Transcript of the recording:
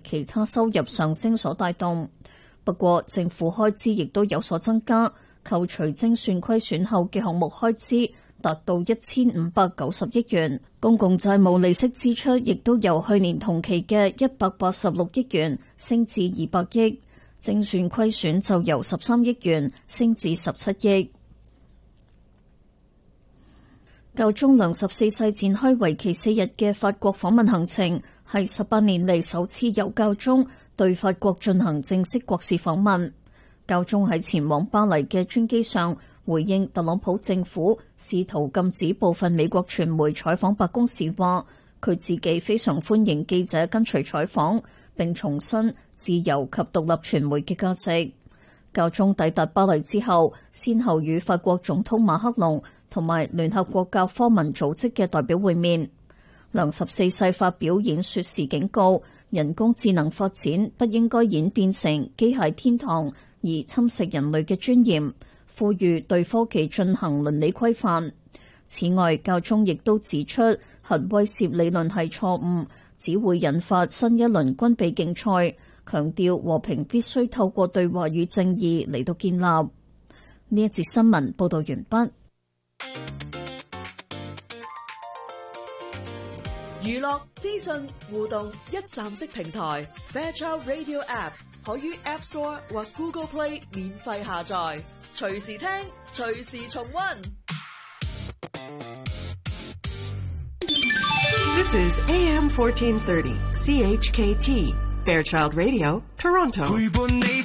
其他收入上升所帶動。不過政府開支亦都有所增加，扣除精算虧損後嘅項目開支達到1590億元，公共債務利息支出亦都由去年同期嘅186億元升至200億，精算虧損就由13億元升至17億。教宗良14世展開為期4日嘅法國訪問行程，係18年嚟首次有教宗對法國進行正式國事訪問。教宗喺前往巴黎嘅專機上回應特朗普政府試圖禁止部分美國傳媒採訪白宮時話，佢自己非常歡迎記者跟隨採訪，並重申自由及獨立傳媒嘅價值。教宗抵達巴黎之後，先後與法國總統馬克龍同埋聯合國教科文組織嘅代表會面。良14世發表演說時警告，人工智能發展不應該演變成機械天堂而侵蝕人類嘅尊嚴，呼籲對科技進行倫理規範。此外，教宗亦都指出，核威懾理論係錯誤，只會引發新一輪軍備競賽，強調和平必須透過對話與正義嚟到建立。呢一節新聞報道完畢。 娛樂資訊互動一站式平台 Fairchild Radio App 可於 App Store 或 Google Play 免費下載，隨時聽，隨時重溫。 This is AM 1430 CHKT Fairchild Radio Toronto。陪伴你